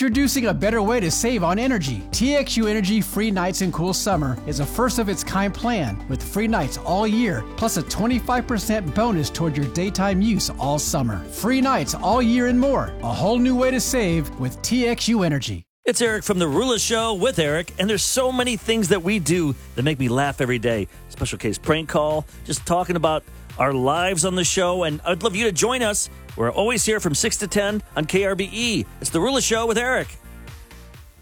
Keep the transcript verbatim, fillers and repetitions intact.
Introducing a better way to save on energy. T X U Energy Free Nights and Cool Summer is a first-of-its-kind plan with free nights all year, plus a twenty-five percent bonus toward your daytime use all summer. Free nights all year and more. A whole new way to save with T X U Energy. It's Eric from The Rula Show with Eric, and there's so many things that we do that make me laugh every day. Special case prank call, just talking about our lives on the show, and I'd love you to join us. We're always here from six to ten on K R B E. It's The Rula Show with Eric.